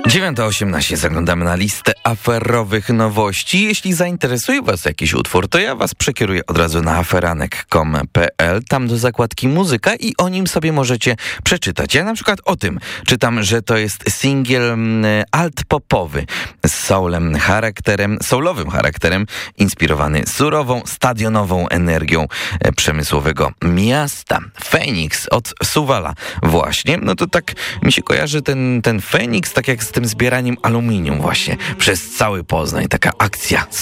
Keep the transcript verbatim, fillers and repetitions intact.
dziewiąta osiemnaście, zaglądamy na listę aferowych nowości. Jeśli zainteresuje Was jakiś utwór, to ja Was przekieruję od razu na aferanek kropka com kropka pe el, tam do zakładki muzyka i o nim sobie możecie przeczytać. Ja na przykład o tym czytam, że to jest singiel alt-popowy z soulem charakterem, soulowym charakterem, inspirowany surową, stadionową energią przemysłowego miasta. Feniks od Suwala właśnie. No to tak mi się kojarzy ten, ten Feniks, tak jak z tym zbieraniem aluminium właśnie przez cały Poznań. Taka akcja